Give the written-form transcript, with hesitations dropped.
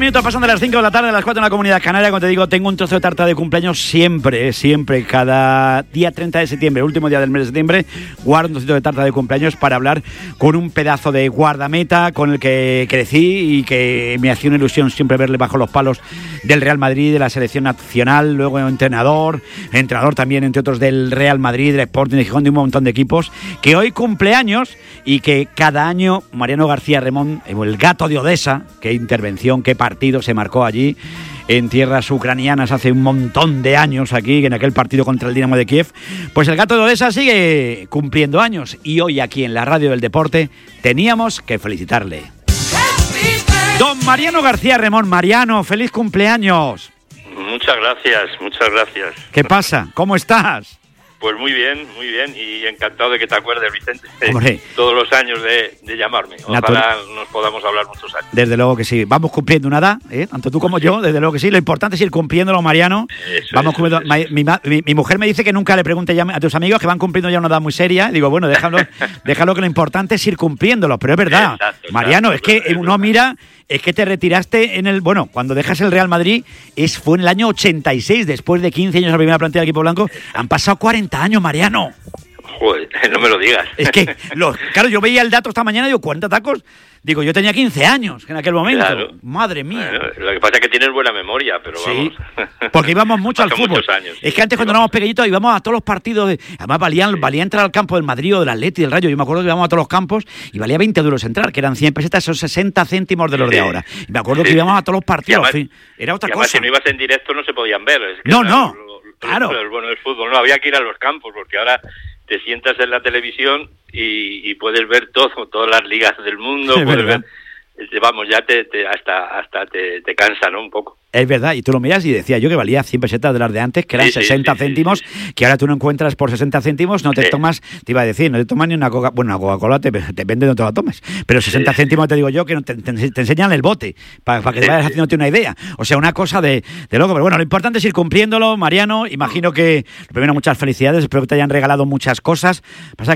minutos pasan de las 5 de la tarde a las 4 en la Comunidad Canaria. Como te digo, tengo un trozo de tarta de cumpleaños siempre, cada día 30 de septiembre, último día del mes de septiembre, guardo un trocito de tarta de cumpleaños para hablar con un pedazo de guardameta con el que crecí y que me hacía una ilusión siempre verle bajo los palos del Real Madrid, de la selección nacional, luego entrenador también, entre otros, del Real Madrid, del Sporting de Gijón, de un montón de equipos, que hoy cumpleaños y que cada año Mariano García Remón, el gato de Odessa, qué intervención, qué partido se marcó allí en tierras ucranianas hace un montón de años aquí, en aquel partido contra el Dinamo de Kiev, pues el gato de Odessa sigue cumpliendo años y hoy aquí en la Radio del Deporte teníamos que felicitarle. Don Mariano García Remón. Mariano, feliz cumpleaños. Muchas gracias. ¿Qué pasa? ¿Cómo estás? Pues muy bien, y encantado de que te acuerdes, Vicente, Hombre, todos los años de llamarme. Ojalá nos podamos hablar muchos años. Desde luego que sí. Vamos cumpliendo una edad, tanto tú como yo, desde luego que sí. Lo importante es ir cumpliéndolo, Mariano. Vamos cumpliendo. Mi mujer me dice que nunca le pregunte ya a tus amigos que van cumpliendo ya una edad muy seria. Digo, bueno, déjalo que lo importante es ir cumpliéndolo. Pero es verdad, exacto, Mariano, es que uno mira... Es que te retiraste cuando dejas el Real Madrid, fue en el año 86, después de 15 años en la primera plantilla del equipo blanco. Han pasado 40 años, Mariano. Joder, no me lo digas. Es que, claro, yo veía el dato esta mañana y digo, 40 tacos. Digo, yo tenía 15 años en aquel momento. Claro. Madre mía. Bueno, lo que pasa es que tienes buena memoria, pero sí, vamos. Porque íbamos mucho al fútbol. Años, es que antes, cuando éramos pequeñitos, íbamos a todos los partidos. Además, valía entrar al campo del Madrid o del Atleti, del Rayo. Yo me acuerdo que íbamos a todos los campos y valía 20 euros entrar, que eran 100 pesetas, son 60 céntimos de los de ahora. Y me acuerdo que íbamos a todos los partidos. Además, era otra cosa. Además, si no ibas en directo no se podían ver. Es que claro. Lo bueno del fútbol, no había que ir a los campos, porque ahora te sientas en la televisión y puedes ver todas las ligas del mundo, puedes ver... Vamos, ya hasta te cansa, ¿no? Un poco. Es verdad, y tú lo miras y decía yo que valía 100 pesetas de las de antes, que eran 60 céntimos, que ahora tú no encuentras por 60 céntimos, no te tomas, te iba a decir, no te tomas ni una una Coca-Cola, depende de dónde te la tomes, pero 60 céntimos te digo yo que te enseñan el bote, para que te vayas haciéndote una idea. O sea, una cosa de loco, pero bueno, lo importante es ir cumpliéndolo, Mariano. Imagino que, primero, muchas felicidades, espero que te hayan regalado muchas cosas. Pasa